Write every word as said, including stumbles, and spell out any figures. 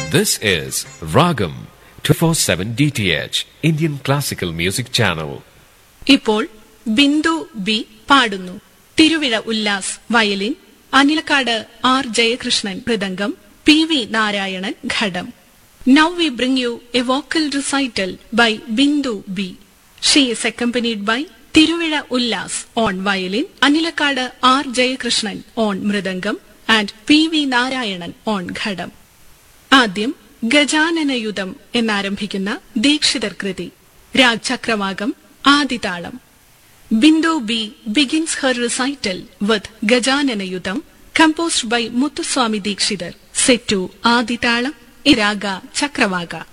This is Ragam twenty-four seven D T H Indian Classical Music Channel. ഇപ്പോൾ Bindu B പാടുന്നു. Thiruvizha Ullas violin, Anilakkad R Jayakrishnan mridangam, P V Narayanan ghatam. Now we bring you a vocal recital by Bindu B. She is accompanied by Tiruvira Ullas on violin, Anilakada R Jayakrishnan on mridangam and P V Narayanan on ഘടം. ആദ്യം ഗജാനനയുധം എന്നാരംഭിക്കുന്ന ദീക്ഷിതർ കൃതി, Raag Chakravakam, ആദിതാളം. Bindu B begins her recital with Gajananayudham, composed by Muthuswami Dikshidhar, set to Aditalam, Iraga Chakravaga.